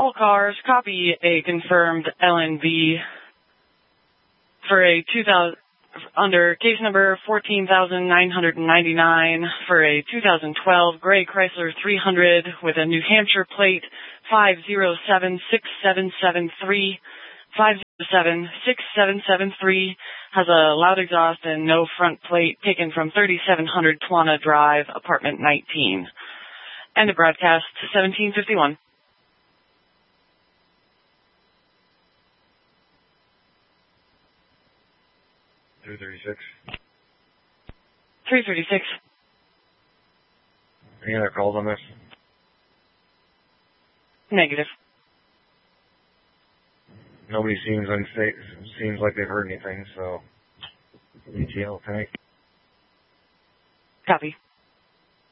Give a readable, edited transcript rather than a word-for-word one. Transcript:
All cars, copy a confirmed LNV for a 2000 under case number 14,999 for a 2012 gray Chrysler 300 with a New Hampshire plate 5076773. 5076773 has a loud exhaust and no front plate, taken from 3700 Twana Drive, apartment 19. End of broadcast, 1751. 336. 336. Any other calls on this? Negative. Nobody seems like they've heard anything, so ETL, thank you. Copy.